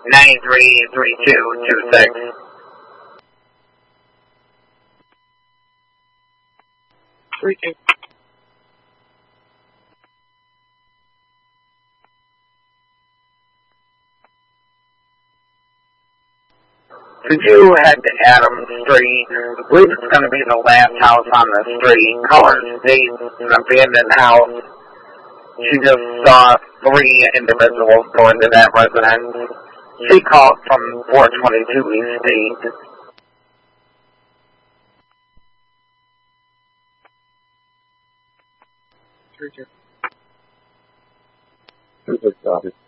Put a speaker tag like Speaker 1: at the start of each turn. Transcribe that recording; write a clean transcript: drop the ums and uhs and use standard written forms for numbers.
Speaker 1: 933226.
Speaker 2: 32.
Speaker 1: Could you head to Adams Street? I believe it's going to be the last house on the street. Caller states an abandoned house. She just saw 3 individuals go into that residence. She called from 422 East State.
Speaker 2: Super copy.